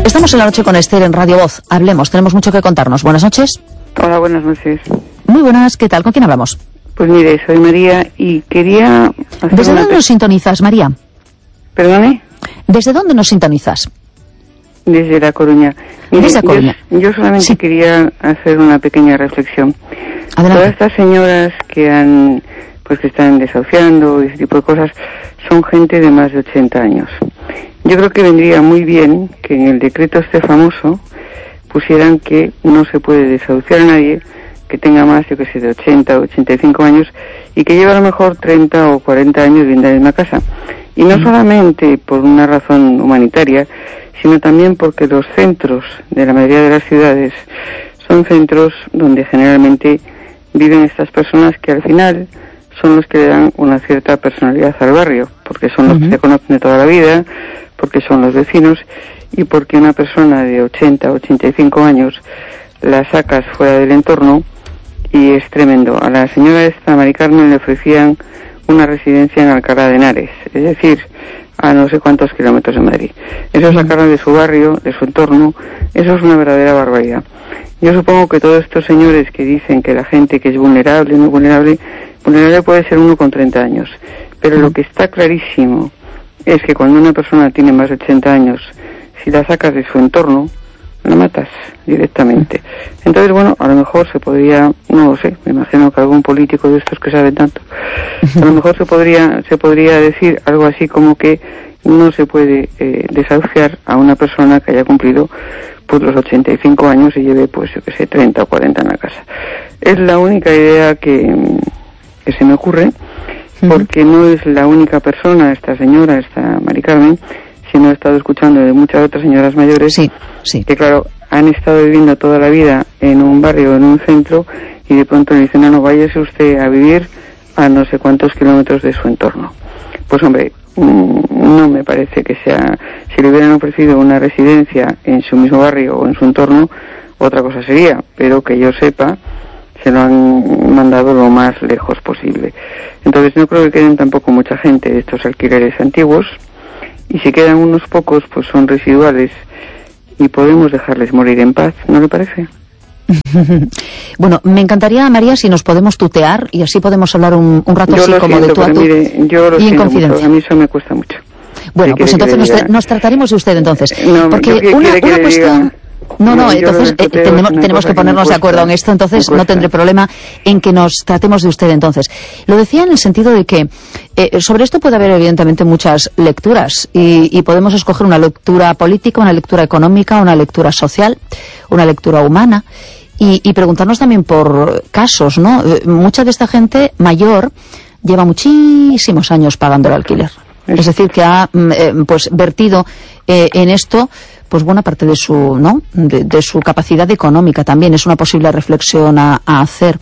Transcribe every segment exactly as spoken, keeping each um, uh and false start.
Estamos en la noche con Esther en Radio Voz. Hablemos, tenemos mucho que contarnos. Buenas noches. Hola, buenas noches. Muy buenas, ¿qué tal? ¿Con quién hablamos? Pues mire, soy María y quería... hacer ¿Desde una dónde pe- nos sintonizas, María? ¿Perdone? ¿Desde dónde nos sintonizas? Desde La Coruña. Mire, Desde La Coruña. Yo, yo solamente Sí. quería hacer una pequeña reflexión. Adelante. Todas estas señoras que han, pues que están desahuciando y ese tipo de cosas, son gente de más de ochenta años. Yo creo que vendría muy bien que en el decreto este famoso pusieran que no se puede desahuciar a nadie que tenga más, yo que sé, de ochenta o ochenta y cinco años y que lleve a lo mejor treinta o cuarenta años viviendo en la misma casa. Y no solamente por una razón humanitaria, sino también porque los centros de la mayoría de las ciudades son centros donde generalmente viven estas personas que al final son los que le dan una cierta personalidad al barrio, porque son los Ujú. que se conocen de toda la vida, porque son los vecinos y porque una persona de ochenta o ochenta y cinco años la sacas fuera del entorno y es tremendo. A la señora esta, Mari Carmen, le ofrecían una residencia en Alcalá de Henares, es decir, a no sé cuántos kilómetros de Madrid. Eso es sacarla de su barrio, de su entorno, eso es una verdadera barbaridad. Yo supongo que todos estos señores que dicen que la gente que es vulnerable, no vulnerable, vulnerable puede ser uno con treinta años, pero lo que está clarísimo es que cuando una persona tiene más de ochenta años, si la sacas de su entorno, la matas directamente. Entonces, bueno, a lo mejor se podría, no lo sé, me imagino que algún político de estos que sabe tanto, a lo mejor se podría se podría decir algo así como que no se puede eh, desahuciar a una persona que haya cumplido pues los ochenta y cinco años y lleve, pues yo que sé, treinta o cuarenta en la casa. Es la única idea que, que se me ocurre, porque no es la única persona, esta señora, esta Mari Carmen, sino he estado escuchando de muchas otras señoras mayores Sí, sí. que, claro, han estado viviendo toda la vida en un barrio, en un centro, y de pronto le dicen, no, no, váyase usted a vivir a no sé cuántos kilómetros de su entorno. Pues hombre, mmm, no me parece que sea... Si le hubieran ofrecido una residencia en su mismo barrio o en su entorno, otra cosa sería, pero que yo sepa, se lo han mandado lo más lejos posible. Entonces no creo que queden tampoco mucha gente de estos alquileres antiguos, y si quedan unos pocos, pues son residuales y podemos dejarles morir en paz, ¿no le parece? Bueno, me encantaría, María, si nos podemos tutear y así podemos hablar un, un rato Yo así lo como siento, de tú a pero tú mire, yo lo y en siento confidencia. mucho, a mí eso me cuesta mucho. Bueno, ¿Qué pues quiere entonces que nos, le tra- diga? nos trataremos de usted entonces. No, Porque yo qué una, quiere que una le cuestión... diga. No, no, No, yo entonces lo del eh, tuteo tenemos, es una tenemos cosa que que ponernos me de acuerdo cuesta, en esto, entonces me no cuesta. tendré problema en que nos tratemos de usted entonces. Lo decía en el sentido de que eh, sobre esto puede haber evidentemente muchas lecturas y, y podemos escoger una lectura política, una lectura económica, una lectura social, una lectura humana y, y preguntarnos también por casos, ¿no? Eh, mucha de esta gente mayor lleva muchísimos años pagando el alquiler. Es decir, que ha mm, eh, pues vertido eh, en esto pues buena parte de su, ¿no? De, de su capacidad económica también. Es una posible reflexión a, a hacer.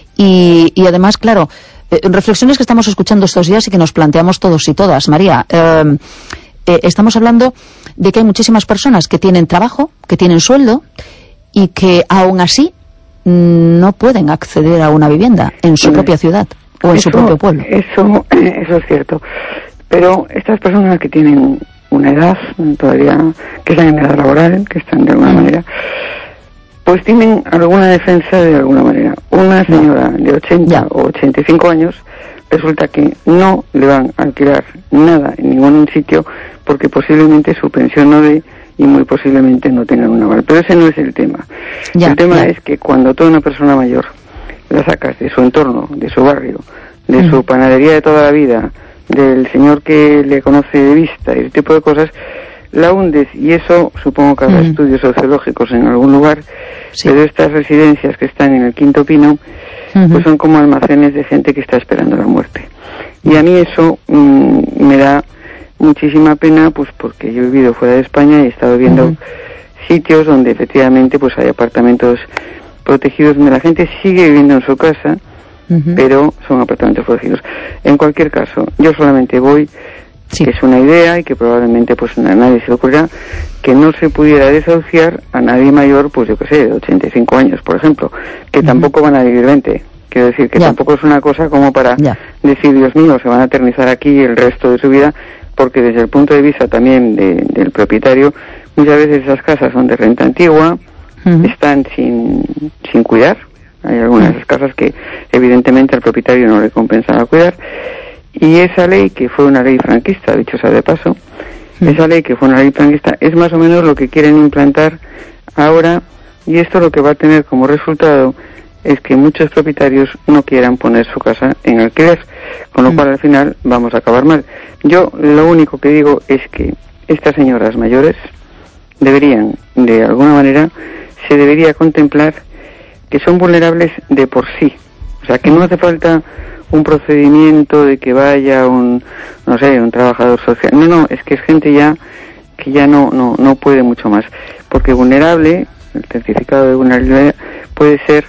Y, y además, claro, eh, reflexiones que estamos escuchando estos días y que nos planteamos todos y todas. María, eh, eh, estamos hablando de que hay muchísimas personas que tienen trabajo, que tienen sueldo y que aún así mm, no pueden acceder a una vivienda en su Hombre, propia ciudad o en eso, su propio pueblo. Eso, eso es cierto. Pero estas personas que tienen una edad todavía, que están en edad laboral, que están de alguna Mm. manera, pues tienen alguna defensa de alguna manera. Una señora de ochenta Ya. o ochenta y cinco años resulta que no le van a alquilar nada en ningún sitio porque posiblemente su pensión no dé y muy posiblemente no tengan un aval. Pero ese no es el tema. Ya, el tema ya. es que cuando toda una persona mayor la sacas de su entorno, de su barrio, de Mm. su panadería de toda la vida, del señor que le conoce de vista y ese tipo de cosas, la hundes, y eso supongo que habrá Mm. estudios sociológicos en algún lugar, Sí. pero estas residencias que están en el Quinto Pino, Ujú. pues son como almacenes de gente que está esperando la muerte. Y a mí eso mmm, me da muchísima pena, pues porque yo he vivido fuera de España y he estado viendo Ujú. sitios donde efectivamente pues hay apartamentos protegidos donde la gente sigue viviendo en su casa, Ujú. pero son apartamentos protegidos. En cualquier caso, yo solamente voy, Sí. que es una idea y que probablemente pues a nadie se le ocurrirá, que no se pudiera desahuciar a nadie mayor, pues yo qué sé, de ochenta y cinco años, por ejemplo, que Ujú. tampoco van a vivir veinte. Quiero decir que Ya. tampoco es una cosa como para Ya. decir, Dios mío, se van a eternizar aquí el resto de su vida, porque desde el punto de vista también de, del propietario, Muchas veces esas casas son de renta antigua, uh-huh. están sin, sin cuidar. Hay algunas de esas casas que evidentemente al propietario no le compensaba cuidar. Y esa ley, que fue una ley franquista, dicho sea de paso, uh-huh. esa ley que fue una ley franquista es más o menos lo que quieren implantar ahora, y esto lo que va a tener como resultado es que muchos propietarios no quieran poner su casa en alquiler, con lo cual al final vamos a acabar mal. Yo lo único que digo es que estas señoras mayores deberían, de alguna manera, se debería contemplar que son vulnerables de por sí. O sea, que no hace falta un procedimiento de que vaya un, no sé, un trabajador social. No, no, es que es gente ya que ya no, no, no puede mucho más. Porque vulnerable, el certificado de vulnerabilidad puede ser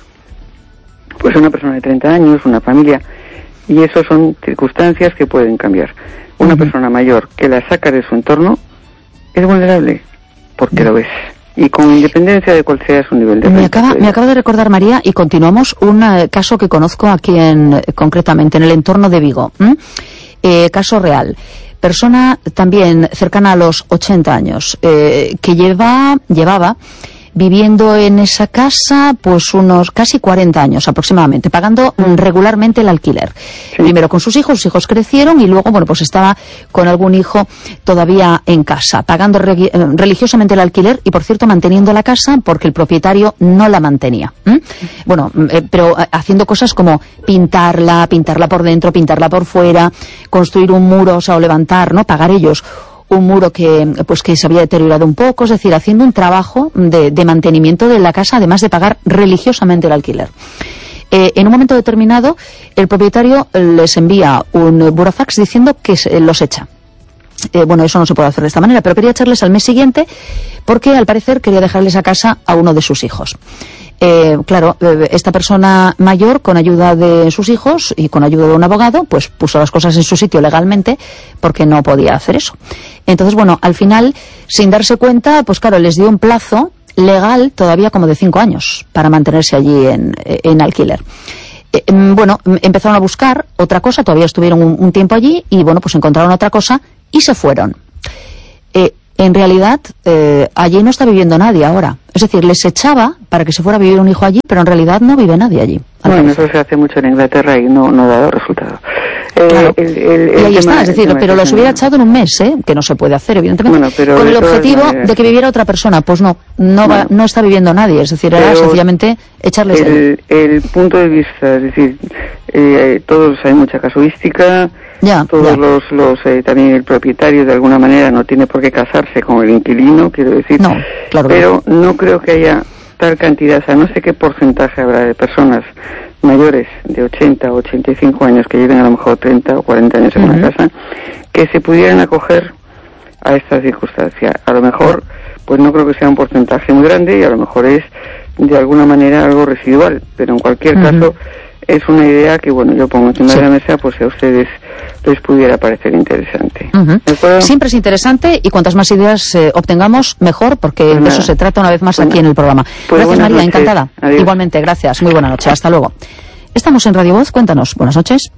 pues una persona de treinta años, una familia, y eso son circunstancias que pueden cambiar. Una uh-huh. persona mayor que la saca de su entorno es vulnerable, porque uh-huh. lo ves, y con independencia de cuál sea su nivel de... Me acaba, me acaba de recordar, María, y continuamos, un uh, caso que conozco aquí en, concretamente en el entorno de Vigo. ¿Mm? Eh, caso real. Persona también cercana a los ochenta años, eh, que lleva, llevaba... viviendo en esa casa pues unos casi cuarenta años aproximadamente, pagando regularmente el alquiler. Sí. Primero con sus hijos, sus hijos crecieron y luego, bueno, pues estaba con algún hijo todavía en casa, pagando re- religiosamente el alquiler y, por cierto, manteniendo la casa porque el propietario no la mantenía. ¿Mm? Bueno, eh, pero haciendo cosas como pintarla, pintarla por dentro, pintarla por fuera, construir un muro, o sea, o levantar, ¿no? Pagar ellos un muro que pues que se había deteriorado un poco, es decir, haciendo un trabajo de, de mantenimiento de la casa, además de pagar religiosamente el alquiler. Eh, en un momento determinado, el propietario les envía un burofax diciendo que se, los echa. Eh, bueno, eso no se puede hacer de esta manera, pero quería echarles al mes siguiente porque, al parecer, quería dejarles a casa a uno de sus hijos. Eh, claro, esta persona mayor, con ayuda de sus hijos y con ayuda de un abogado, pues puso las cosas en su sitio legalmente porque no podía hacer eso. Entonces, bueno, al final, sin darse cuenta, pues claro, les dio un plazo legal todavía como de cinco años para mantenerse allí en, en alquiler. Eh, bueno, empezaron a buscar otra cosa, todavía estuvieron un, un tiempo allí y, bueno, pues encontraron otra cosa y se fueron. Eh, En realidad, eh, allí no está viviendo nadie ahora. Es decir, les echaba para que se fuera a vivir un hijo allí, pero en realidad no vive nadie allí. Bueno, eso se hace mucho en Inglaterra y no, no ha dado resultado. Eh, claro. el, el, el y ahí tema, está, es decir, pero los hubiera echado en un mes, ¿eh? Que no se puede hacer, evidentemente. Bueno, pero con el objetivo maneras... de que viviera otra persona. Pues no, no, bueno, va, no está viviendo nadie. Es decir, era sencillamente echarles el, el punto de vista, es decir, eh, todos hay mucha casuística. Ya, todos ya. los, los eh, también el propietario de alguna manera no tiene por qué casarse con el inquilino, quiero decir, no, claro, pero no. no creo que haya tal cantidad, o sea, no sé qué porcentaje habrá de personas mayores de ochenta o ochenta y cinco años que lleven a lo mejor treinta o cuarenta años en uh-huh. una casa, que se pudieran acoger a esta circunstancia. A lo mejor, pues no creo que sea un porcentaje muy grande y a lo mejor es de alguna manera algo residual, pero en cualquier uh-huh. caso es una idea que, bueno, yo pongo encima sí. de la mesa, pues si a ustedes les pudiera parecer interesante. Uh-huh. Siempre es interesante y cuantas más ideas eh, obtengamos, mejor, porque pues de eso se trata una vez más bueno, aquí en el programa. Pues gracias, María, noches. encantada. Adiós. Igualmente, gracias. Muy buena noche. Hasta luego. Estamos en Radio Voz, cuéntanos. Buenas noches.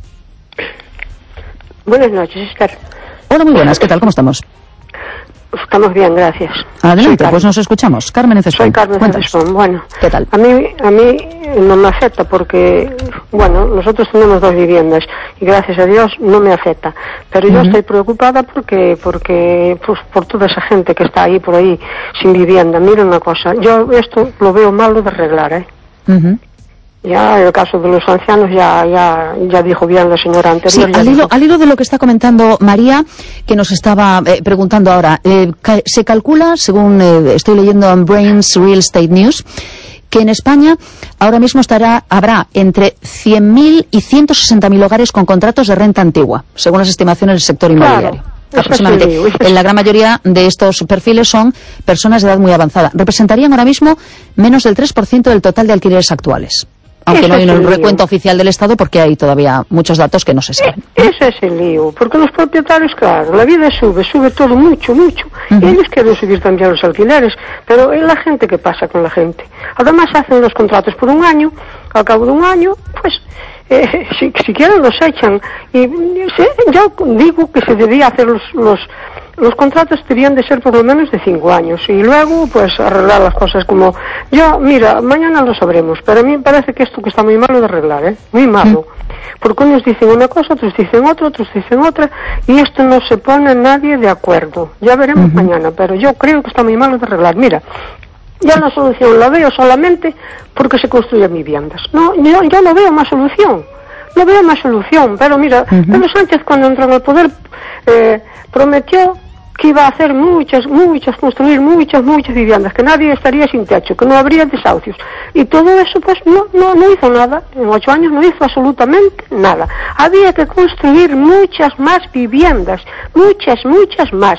Buenas noches, Esther. Hola, muy buenas. ¿Qué tal? ¿Cómo estamos? Estamos bien, gracias. Adelante, pues nos escuchamos. Carmen Cespón. Soy Carmen Cespón. Bueno, ¿qué tal? A mí, a mí no me afecta porque, bueno, nosotros tenemos dos viviendas y gracias a Dios no me afecta. Pero yo uh-huh. estoy preocupada porque, porque, pues, por toda esa gente que está ahí por ahí sin vivienda. Mira una cosa, yo esto lo veo malo de arreglar, ¿eh? Uh-huh. Ya el caso de los ancianos ya ya ya dijo bien la señora anterior. Sí, al hilo, al hilo de lo que está comentando María, que nos estaba eh, preguntando ahora, eh, ca- se calcula, según eh, estoy leyendo en Brains Real Estate News, que en España ahora mismo estará habrá entre cien mil y ciento sesenta mil hogares con contratos de renta antigua, según las estimaciones del sector inmobiliario. Claro. Aproximadamente. En la gran mayoría de estos perfiles son personas de edad muy avanzada. Representarían ahora mismo menos del tres por ciento del total de alquileres actuales. Aunque no hay un recuento oficial del Estado porque hay todavía muchos datos que no se saben. Ese es el lío, porque los propietarios, claro, la vida sube, sube todo mucho, mucho, uh-huh. y ellos quieren subir también los alquileres, pero es la gente que pasa con la gente. Además hacen los contratos por un año, al cabo de un año, pues eh, si, si quieren los echan. Y se, yo digo que se debía hacer los, los los contratos debían de ser por lo menos de cinco años y luego pues arreglar las cosas como yo, mira, mañana lo sabremos, pero a mí me parece que esto que está muy malo de arreglar, ¿eh? Muy malo, porque unos dicen una cosa, otros dicen otra, otros dicen otra y esto no se pone nadie de acuerdo, ya veremos uh-huh. mañana, pero yo creo que está muy malo de arreglar. Mira, ya la solución la veo solamente porque se construyen viviendas, no, yo, yo no veo más solución, no veo más solución, pero mira, uh-huh. Pedro Sánchez cuando entró en el poder eh, prometió que iba a hacer muchas, muchas, construir muchas, muchas viviendas, que nadie estaría sin techo, que no habría desahucios. Y todo eso, pues, no, no, no hizo nada. En ocho años no hizo absolutamente nada. Había que construir muchas más viviendas, muchas, muchas más.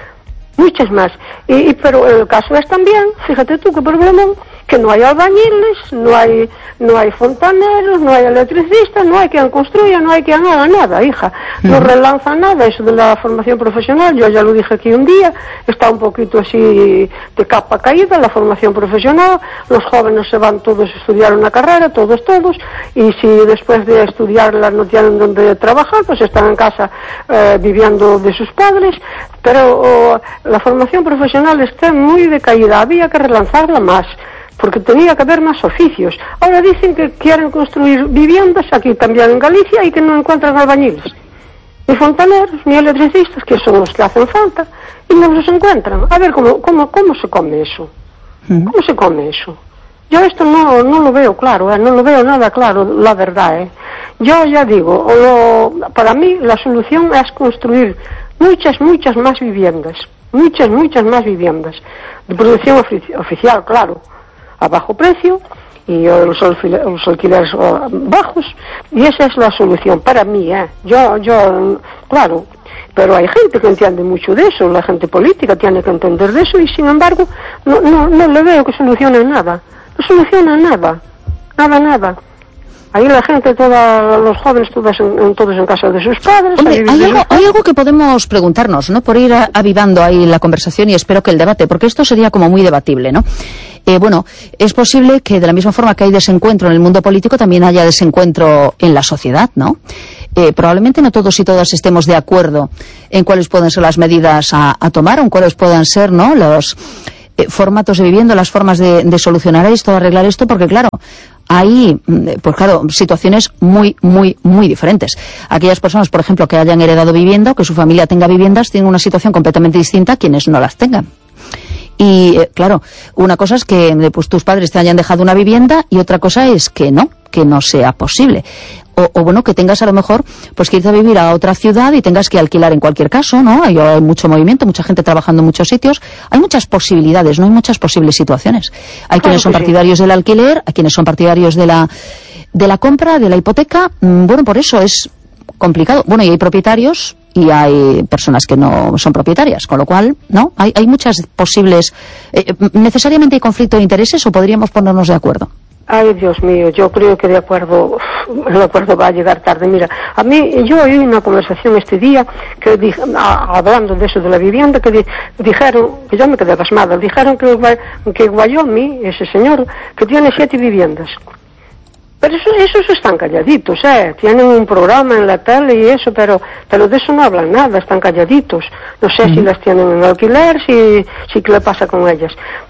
Muchas más. Y, y pero el caso es también, fíjate tú qué problema, que no hay albañiles, no hay no hay fontaneros, no hay electricistas, no hay quien construya, no hay quien haga nada, hija. No uh-huh. relanza nada eso de la formación profesional, yo ya lo dije aquí un día, está un poquito así de capa caída la formación profesional, los jóvenes se van todos a estudiar una carrera, todos, todos, y si después de estudiarla no tienen donde trabajar, pues están en casa eh, viviendo de sus padres, pero oh, la formación profesional está muy decaída, había que relanzarla más, porque tenía que haber más oficios. Ahora dicen que quieren construir viviendas aquí también en Galicia y que no encuentran albañiles, ni fontaneros, ni electricistas, que son los que hacen falta, y no los encuentran. A ver, ¿cómo, cómo, cómo se come eso? ¿Cómo se come eso? Yo esto no, no lo veo claro, ¿eh? No lo veo nada claro, la verdad, ¿eh? Yo ya digo, lo, para mí la solución es construir muchas, muchas más viviendas, muchas, muchas más viviendas, de producción ofici- oficial, claro, a bajo precio y los, los alquileres bajos, y esa es la solución para mí, ¿eh? Yo, yo, claro, pero hay gente que entiende mucho de eso, la gente política tiene que entender de eso y sin embargo no, no, no le veo que solucione nada, no soluciona nada, nada, nada. Ahí la gente, toda, los jóvenes, todos en, en, todos en casa de sus padres. Hombre, hay algo, hay algo que podemos preguntarnos, ¿no? Por ir a, avivando ahí la conversación y espero que el debate, porque esto sería como muy debatible, ¿no? Eh, bueno, es posible que de la misma forma que hay desencuentro en el mundo político, también haya desencuentro en la sociedad, ¿no? Eh, probablemente no todos y todas estemos de acuerdo en cuáles pueden ser las medidas a, a tomar o en cuáles puedan ser, ¿no? Los eh, formatos de vivienda, las formas de, de solucionar esto, de arreglar esto, porque claro, hay, pues claro, situaciones muy, muy, muy diferentes. Aquellas personas, por ejemplo, que hayan heredado vivienda o que su familia tenga viviendas, tienen una situación completamente distinta a quienes no las tengan. Y, eh, claro, una cosa es que pues, tus padres te hayan dejado una vivienda y otra cosa es que no, que no sea posible. O, o bueno, que tengas a lo mejor pues que irte a vivir a otra ciudad y tengas que alquilar en cualquier caso, ¿no? Hay, hay mucho movimiento, mucha gente trabajando en muchos sitios, hay muchas posibilidades, no hay muchas posibles situaciones. Hay claro quienes son partidarios sí. del alquiler, hay quienes son partidarios de la de la compra, de la hipoteca, bueno, por eso es complicado. Bueno, y hay propietarios y hay personas que no son propietarias, con lo cual, ¿no? Hay, hay muchas posibles... Eh, ¿Necesariamente hay conflicto de intereses o podríamos ponernos de acuerdo? Ay, Dios mío, yo creo que de acuerdo, el acuerdo va a llegar tarde. Mira, a mí, yo oí una conversación este día, que dije, a, hablando de eso de la vivienda, que di, dijeron, que yo me quedé pasmada, dijeron que, que Guayomi, ese señor, que tiene siete viviendas. Pero eso, esos están calladitos, ¿eh? Tienen un programa en la tele y eso, pero pero de eso no hablan nada, están calladitos. No sé mm. si las tienen en alquiler, si, si qué le pasa con ellas.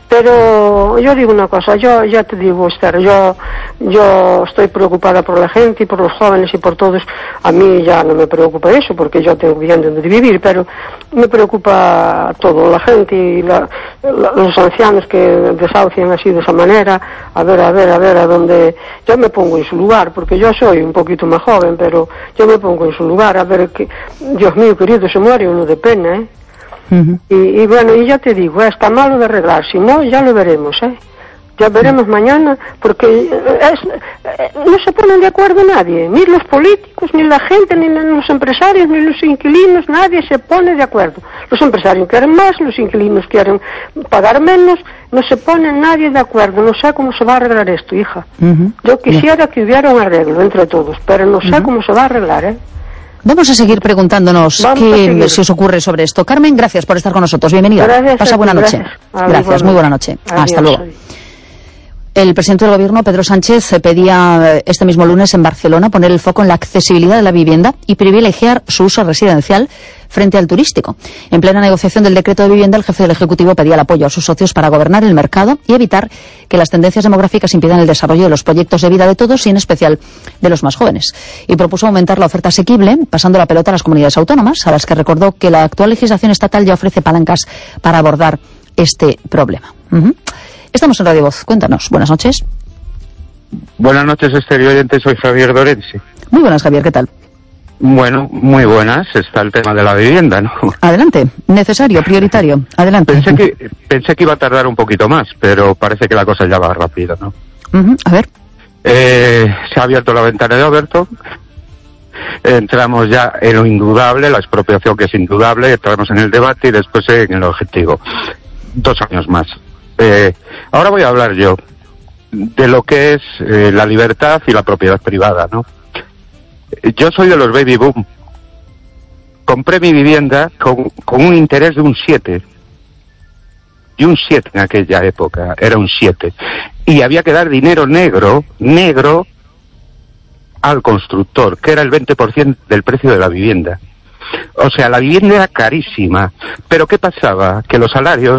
Pero yo digo una cosa, yo ya te digo, Esther, yo yo estoy preocupada por la gente y por los jóvenes y por todos. A mí ya no me preocupa eso porque yo tengo bien donde vivir, pero me preocupa todo, la gente y la, la, los ancianos que desahucian así de esa manera. A ver, a ver, a ver, a dónde... Yo me pongo en su lugar, porque yo soy un poquito más joven, pero yo me pongo en su lugar, a ver que... Dios mío, querido, se muere uno de pena, ¿eh? Uh-huh. Y, y bueno, y ya te digo, eh, está malo de arreglar, si no, ya lo veremos, ¿eh? Ya veremos mañana, porque es, eh, no se ponen de acuerdo nadie, ni los políticos, ni la gente, ni los empresarios, ni los inquilinos, nadie se pone de acuerdo. Los empresarios quieren más, los inquilinos quieren pagar menos, no se pone nadie de acuerdo, no sé cómo se va a arreglar esto, hija. Uh-huh. Yo quisiera que hubiera un arreglo entre todos, pero no sé uh-huh. cómo se va a arreglar, ¿eh? Vamos a seguir preguntándonos Vamos qué seguir. se os ocurre sobre esto. Carmen, gracias por estar con nosotros. Bienvenida. Gracias, Pasa buena noche. Gracias, gracias. Muy buena noche. Adiós. Hasta luego. El presidente del Gobierno, Pedro Sánchez, pedía este mismo lunes en Barcelona poner el foco en la accesibilidad de la vivienda y privilegiar su uso residencial frente al turístico. En plena negociación del decreto de vivienda, el jefe del Ejecutivo pedía el apoyo a sus socios para gobernar el mercado y evitar que las tendencias demográficas impidan el desarrollo de los proyectos de vida de todos y en especial de los más jóvenes. Y propuso aumentar la oferta asequible, pasando la pelota a las comunidades autónomas, a las que recordó que la actual legislación estatal ya ofrece palancas para abordar este problema. Uh-huh. Estamos en Radio Voz. Cuéntanos. Buenas noches. Buenas noches, exterior oyente. Soy Javier Dorenzi. Muy buenas, Javier. ¿Qué tal? Bueno, muy buenas. Está el tema de la vivienda, ¿no? Adelante. Necesario, prioritario. Adelante. Pensé que, pensé que iba a tardar un poquito más, pero parece que la cosa ya va rápido, ¿no? Uh-huh. A ver. Eh, se ha abierto la ventana de Overton. Entramos ya en lo indudable, la expropiación que es indudable, entramos en el debate y después en el objetivo. Dos años más. Eh, ahora voy a hablar yo de lo que es eh, la libertad y la propiedad privada, ¿no? Yo soy de los baby boom. Compré mi vivienda con, con un interés de un siete. Y un siete en aquella época, era un siete. Y había que dar dinero negro, negro, al constructor, que era el veinte por ciento del precio de la vivienda. O sea, la vivienda era carísima. Pero ¿qué pasaba? Que los salarios,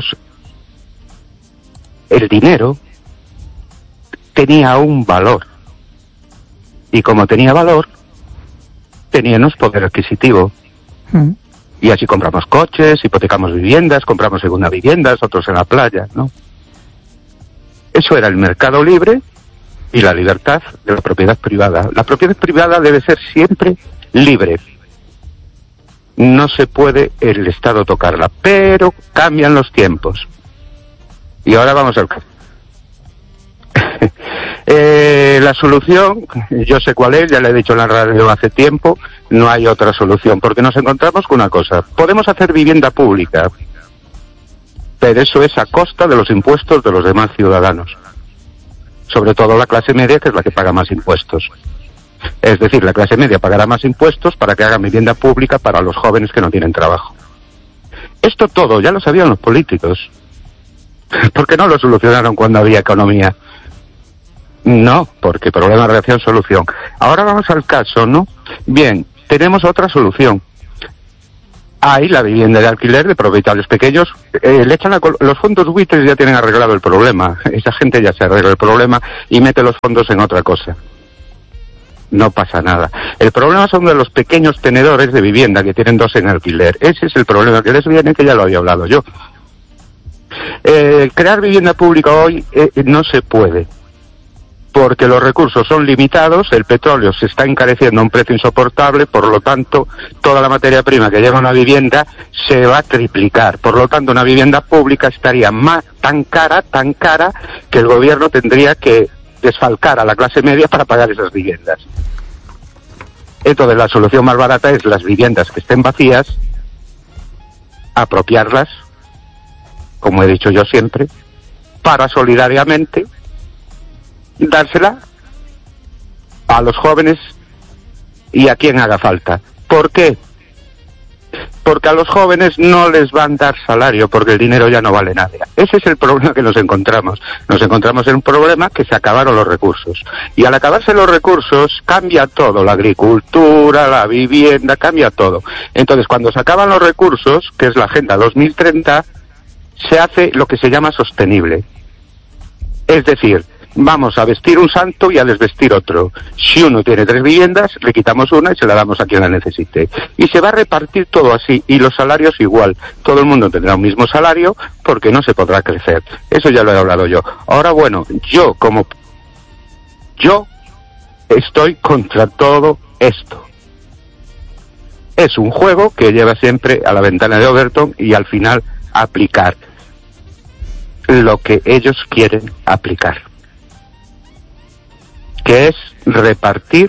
el dinero, tenía un valor. Y como tenía valor, teníamos poder adquisitivo. Mm. Y así compramos coches, hipotecamos viviendas, compramos segunda viviendas, otros en la playa, ¿no? Eso era el mercado libre y la libertad de la propiedad privada. La propiedad privada debe ser siempre libre. No se puede el Estado tocarla, pero cambian los tiempos. Y ahora vamos al caso. eh, la solución, yo sé cuál es, ya le he dicho en la radio hace tiempo, no hay otra solución, porque nos encontramos con una cosa. Podemos hacer vivienda pública, pero eso es a costa de los impuestos de los demás ciudadanos. Sobre todo la clase media, que es la que paga más impuestos. Es decir, la clase media pagará más impuestos para que hagan vivienda pública para los jóvenes que no tienen trabajo. Esto todo ya lo sabían los políticos. ¿Por qué no lo solucionaron cuando había economía? No, porque problema, reacción, solución. Ahora vamos al caso, ¿no? Bien, tenemos otra solución. Hay la vivienda de alquiler de propietarios pequeños. Eh, le echan a los fondos buitres, ya tienen arreglado el problema. Esa gente ya se arregla el problema y mete los fondos en otra cosa. No pasa nada. El problema son de los pequeños tenedores de vivienda que tienen dos en alquiler. Ese es el problema que les viene, que ya lo había hablado yo. Eh, crear vivienda pública hoy eh, no se puede, porque los recursos son limitados, el petróleo se está encareciendo a un precio insoportable, por lo tanto, toda la materia prima que lleva una vivienda se va a triplicar. Por lo tanto, una vivienda pública estaría más tan cara, tan cara, que el gobierno tendría que desfalcar a la clase media para pagar esas viviendas. Entonces, la solución más barata es las viviendas que estén vacías, apropiarlas, como he dicho yo siempre, para solidariamente dársela a los jóvenes y a quien haga falta. ¿Por qué? Porque a los jóvenes no les van a dar salario, porque el dinero ya no vale nada. Ese es el problema que nos encontramos. Nos encontramos en un problema que se acabaron los recursos. Y al acabarse los recursos, cambia todo. La agricultura, la vivienda, cambia todo. Entonces, cuando se acaban los recursos, que es la Agenda dos mil treinta, se hace lo que se llama sostenible. Es decir, vamos a vestir un santo y a desvestir otro. Si uno tiene tres viviendas, le quitamos una y se la damos a quien la necesite. Y se va a repartir todo así, y los salarios igual. Todo el mundo tendrá un mismo salario porque no se podrá crecer. Eso ya lo he hablado yo. Ahora, bueno, yo como... Yo estoy contra todo esto. Es un juego que lleva siempre a la ventana de Overton y al final aplicar lo que ellos quieren aplicar, que es repartir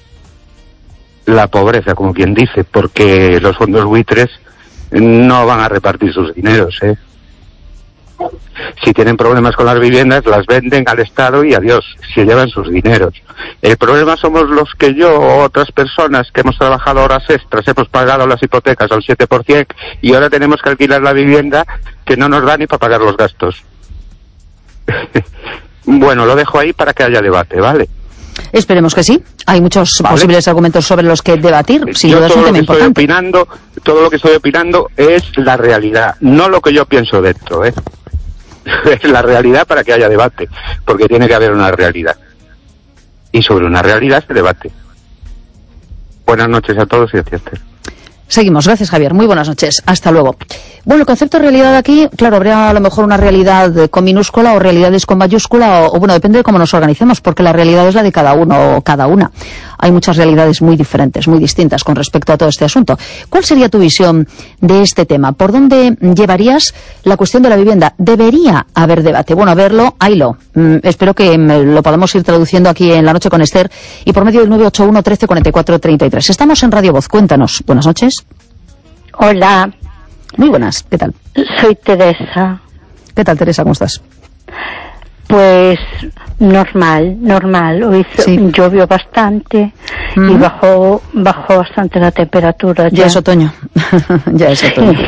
la pobreza, como quien dice, porque los fondos buitres no van a repartir sus dineros, ¿eh? Si tienen problemas con las viviendas, las venden al Estado y adiós, se llevan sus dineros. El problema somos los que yo o otras personas que hemos trabajado horas extras, hemos pagado las hipotecas al siete por ciento y ahora tenemos que alquilar la vivienda que no nos da ni para pagar los gastos. Bueno, lo dejo ahí para que haya debate, ¿vale? Esperemos que sí. Hay muchos ¿Vale? posibles argumentos sobre los que debatir. Sin duda es un tema importante. Estoy opinando, todo lo que estoy opinando es la realidad, no lo que yo pienso dentro, ¿eh? Es la realidad para que haya debate, porque tiene que haber una realidad. Y sobre una realidad se debate. Buenas noches a todos y a ti, Esther. Seguimos, gracias Javier, muy buenas noches, hasta luego. Bueno, el concepto de realidad aquí, claro, habría a lo mejor una realidad con minúscula o realidades con mayúscula, o, o bueno, depende de cómo nos organicemos, porque la realidad es la de cada uno o cada una. Hay muchas realidades muy diferentes, muy distintas con respecto a todo este asunto. ¿Cuál sería tu visión de este tema? ¿Por dónde llevarías la cuestión de la vivienda? ¿Debería haber debate? Bueno, a verlo, haylo. Mm, espero que mm, lo podamos ir traduciendo aquí en La Noche con Esther y por medio del nueve ocho uno, trece, cuarenta y cuatro, treinta y tres. Estamos en Radio Voz, cuéntanos. Buenas noches. Hola. Muy buenas, ¿qué tal? Soy Teresa. ¿Qué tal, Teresa? ¿Cómo estás? Pues normal, normal. Hoy sí. Llovió bastante mm. y bajó bajó bastante la temperatura. Ya, ya es otoño. ya es otoño.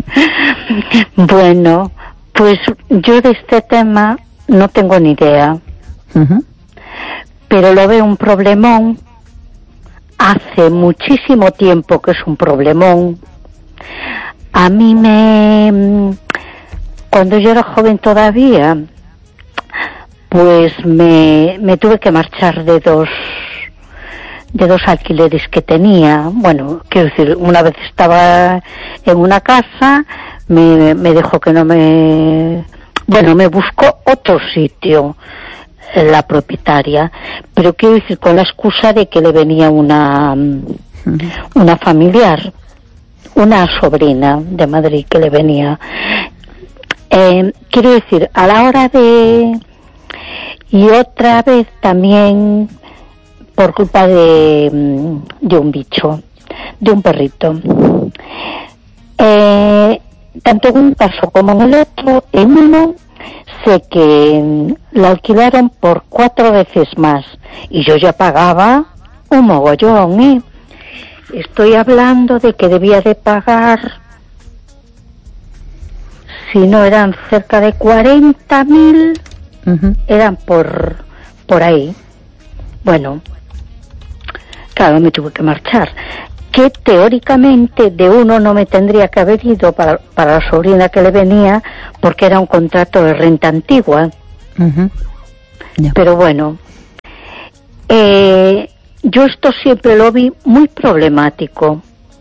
Bueno, pues yo de este tema no tengo ni idea. Uh-huh. Pero lo veo un problemón. Hace muchísimo tiempo que es un problemón. A mí me... Cuando yo era joven todavía, pues me, me tuve que marchar de dos de dos alquileres que tenía. Bueno, quiero decir, una vez estaba en una casa, me, me dejó que no me... Bueno, me buscó otro sitio la propietaria, pero quiero decir con la excusa de que le venía una una familiar, una sobrina de Madrid que le venía. Eh, quiero decir, a la hora de... Y otra vez también por culpa de, de un bicho, de un perrito. Eh, tanto en un caso como en el otro, en uno sé que la alquilaron por cuatro veces más y yo ya pagaba un mogollón, ¿eh? Estoy hablando de que debía de pagar, si no eran cerca de cuarenta mil, uh-huh. eran por por ahí. Bueno, claro, me tuve que marchar. Que teóricamente de uno no me tendría que haber ido para, para la sobrina que le venía, porque era un contrato de renta antigua. Uh-huh. Yeah. Pero bueno, eh, yo esto siempre lo vi muy problemático.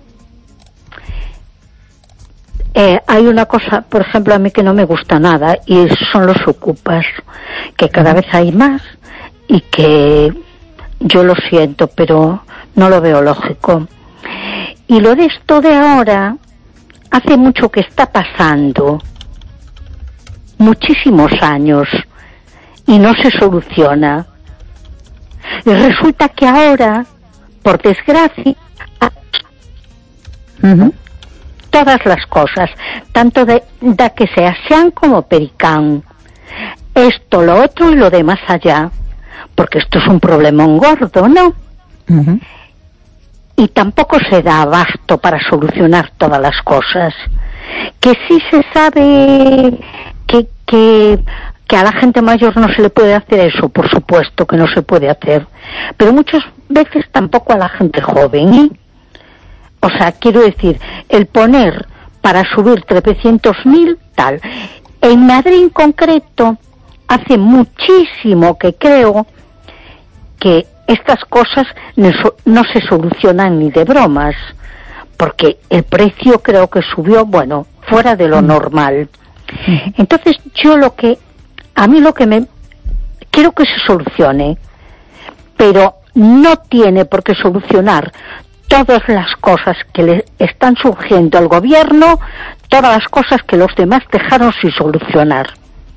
Eh, hay una cosa, por ejemplo, a mí que no me gusta nada, y son los ocupas, que cada uh-huh. vez hay más, y que yo lo siento, pero no lo veo lógico. Y lo de esto de ahora, hace mucho que está pasando, muchísimos años, y no se soluciona. Y resulta que ahora, por desgracia, uh-huh. todas las cosas, tanto de, de que sea sean como pericán, esto, lo otro y lo de más allá, porque esto es un problemón gordo, ¿no? Uh-huh. Y tampoco se da abasto para solucionar todas las cosas. Que sí se sabe que, que, que a la gente mayor no se le puede hacer eso, por supuesto que no se puede hacer. Pero muchas veces tampoco a la gente joven, ¿eh? O sea, quiero decir, el poner para subir trescientos mil, tal. En Madrid en concreto, hace muchísimo que creo que estas cosas no se solucionan ni de bromas, porque el precio creo que subió, bueno, fuera de lo normal. Entonces yo lo que, a mí lo que me, quiero que se solucione, pero no tiene por qué solucionar todas las cosas que le están surgiendo al gobierno, todas las cosas que los demás dejaron sin solucionar.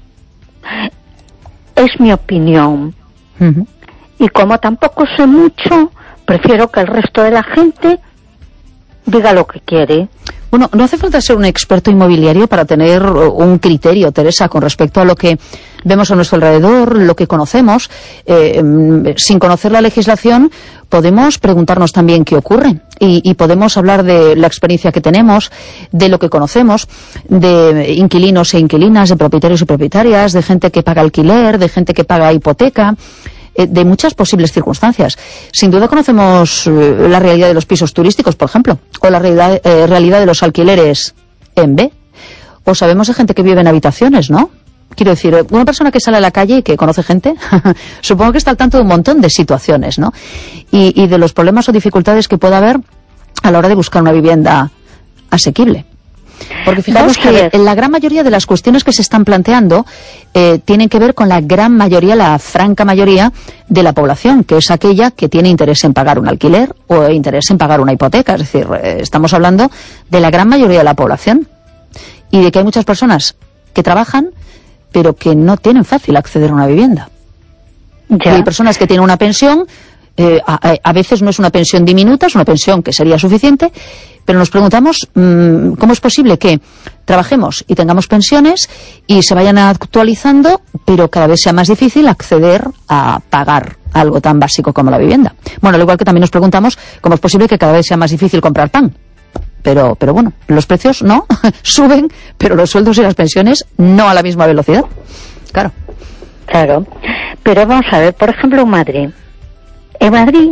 Es mi opinión. Uh-huh. Y como tampoco sé mucho, prefiero que el resto de la gente diga lo que quiere. Bueno, no hace falta ser un experto inmobiliario para tener un criterio, Teresa, con respecto a lo que vemos a nuestro alrededor, lo que conocemos, eh, sin conocer la legislación, podemos preguntarnos también qué ocurre y, y podemos hablar de la experiencia que tenemos, de lo que conocemos, de inquilinos e inquilinas, de propietarios y propietarias, de gente que paga alquiler, de gente que paga hipoteca, eh, de muchas posibles circunstancias. Sin duda conocemos eh, la realidad de los pisos turísticos, por ejemplo, o la realidad, eh, realidad de los alquileres en B, o sabemos de gente que vive en habitaciones, ¿no? Quiero decir, una persona que sale a la calle y que conoce gente, supongo que está al tanto de un montón de situaciones, ¿no? Y, y de los problemas o dificultades que pueda haber a la hora de buscar una vivienda asequible. Porque fijaros que en la gran mayoría de las cuestiones que se están planteando eh, tienen que ver con la gran mayoría, la franca mayoría de la población, que es aquella que tiene interés en pagar un alquiler o interés en pagar una hipoteca. Es decir, eh, estamos hablando de la gran mayoría de la población y de que hay muchas personas que trabajan pero que no tienen fácil acceder a una vivienda. Ya. Y hay personas que tienen una pensión, eh, a, a veces no es una pensión diminuta, es una pensión que sería suficiente, pero nos preguntamos mmm, cómo es posible que trabajemos y tengamos pensiones y se vayan actualizando, pero cada vez sea más difícil acceder a pagar algo tan básico como la vivienda. Bueno, al igual que también nos preguntamos cómo es posible que cada vez sea más difícil comprar pan. Pero, pero bueno, los precios no suben, pero los sueldos y las pensiones no a la misma velocidad. Claro. Claro. Pero vamos a ver, por ejemplo, en Madrid. En Madrid,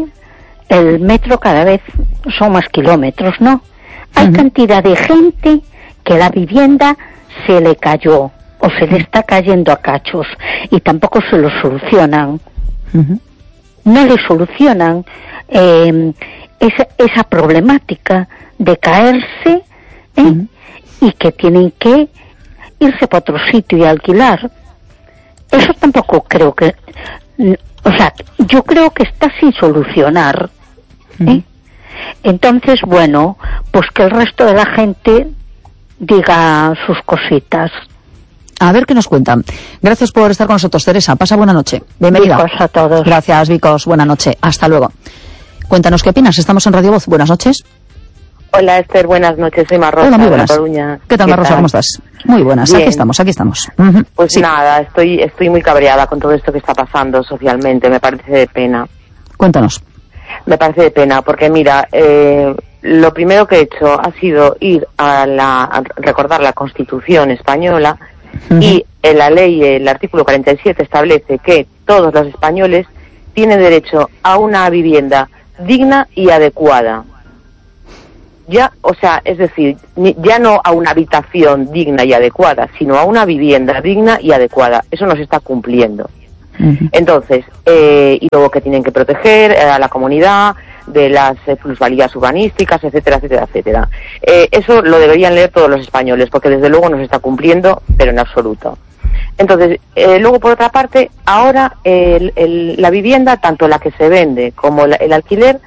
el metro cada vez son más kilómetros, ¿no? Hay uh-huh. cantidad de gente que la vivienda se le cayó o se le está cayendo a cachos y tampoco se lo solucionan. Uh-huh. No le solucionan eh, esa, esa problemática de caerse, ¿eh? Uh-huh. Y que tienen que irse para otro sitio y alquilar. Eso tampoco creo que... O sea, yo creo que está sin solucionar, ¿eh? Uh-huh. Entonces, bueno, pues que el resto de la gente diga sus cositas. A ver qué nos cuentan. Gracias por estar con nosotros, Teresa. Pasa buena noche. Bienvenida. Vicos a todos. Gracias, Vicos. Buena noche. Hasta luego. Cuéntanos qué opinas. Estamos en Radio Voz. Buenas noches. Hola, Esther, buenas noches, soy Marrosa. Hola, muy buenas. De Coruña. ¿Qué tal, Marrosa? ¿Cómo estás? Muy buenas, Bien. aquí estamos, aquí estamos. Uh-huh. Pues sí. nada, estoy estoy muy cabreada con todo esto que está pasando socialmente, me parece de pena. Cuéntanos. Me parece de pena, porque mira, eh, lo primero que he hecho ha sido ir a, la, a recordar la Constitución española, uh-huh. y en la ley, el artículo cuarenta y siete establece que todos los españoles tienen derecho a una vivienda digna y adecuada. Ya, o sea, es decir, ya no a una habitación digna y adecuada, sino a una vivienda digna y adecuada. Eso no se está cumpliendo. Uh-huh. Entonces, eh, y luego que tienen que proteger eh, a la comunidad de las eh, plusvalías urbanísticas, etcétera, etcétera, etcétera. Eh, eso lo deberían leer todos los españoles, porque desde luego no se está cumpliendo, pero en absoluto. Entonces, eh, luego por otra parte, ahora el, el, la vivienda, tanto la que se vende como la, el alquiler,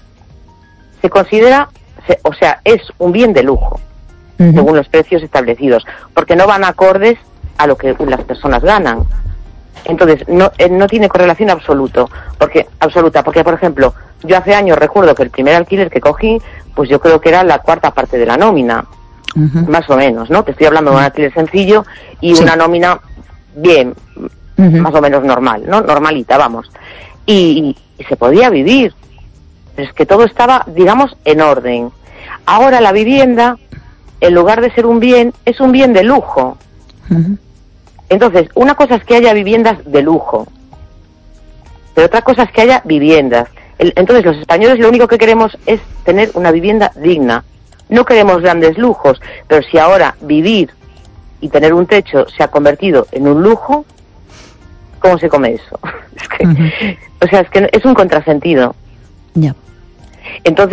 se considera... O sea, es un bien de lujo, uh-huh. según los precios establecidos, porque no van acordes a lo que las personas ganan. Entonces, no eh, no tiene correlación absoluto, porque absoluta, porque por ejemplo, yo hace años recuerdo que el primer alquiler que cogí, pues yo creo que era la cuarta parte de la nómina, uh-huh. más o menos, ¿no? Te estoy hablando de un alquiler sencillo y sí. una nómina bien, uh-huh. más o menos normal, ¿no? Normalita, vamos. Y, y, y se podía vivir. Pero es que todo estaba, digamos, en orden. Ahora la vivienda, en lugar de ser un bien, es un bien de lujo. Uh-huh. Entonces, una cosa es que haya viviendas de lujo, pero otra cosa es que haya viviendas. El, entonces, los españoles lo único que queremos es tener una vivienda digna. No queremos grandes lujos, pero si ahora vivir y tener un techo se ha convertido en un lujo, ¿cómo se come eso? Es que, uh-huh. O sea, es que es un contrasentido. Ya. Entonces,